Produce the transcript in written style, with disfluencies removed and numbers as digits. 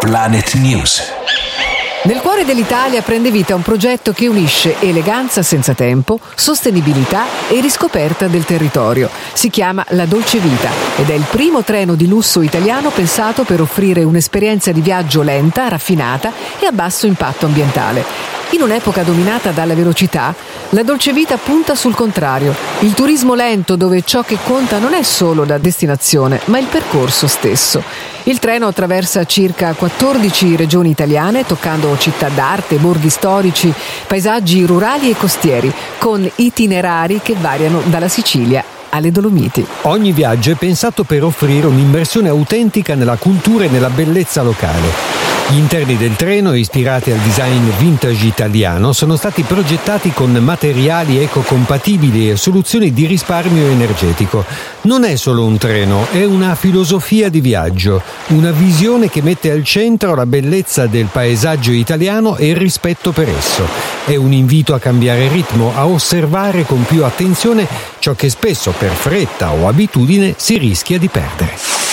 Planet News. Nel cuore dell'Italia prende vita un progetto che unisce eleganza senza tempo, sostenibilità e riscoperta del territorio. Si chiama La Dolce Vita ed è il primo treno di lusso italiano pensato per offrire un'esperienza di viaggio lenta, raffinata e a basso impatto ambientale. In un'epoca dominata dalla velocità, la Dolce Vita punta sul contrario, il turismo lento dove ciò che conta non è solo la destinazione, ma il percorso stesso. Il treno attraversa circa 14 regioni italiane, toccando città d'arte, borghi storici, paesaggi rurali e costieri, con itinerari che variano dalla Sicilia alle Dolomiti. Ogni viaggio è pensato per offrire un'immersione autentica nella cultura e nella bellezza locale. Gli interni del treno, ispirati al design vintage italiano, sono stati progettati con materiali ecocompatibili e soluzioni di risparmio energetico. Non è solo un treno, è una filosofia di viaggio, una visione che mette al centro la bellezza del paesaggio italiano e il rispetto per esso. È un invito a cambiare ritmo, a osservare con più attenzione ciò che spesso per fretta o abitudine si rischia di perdere.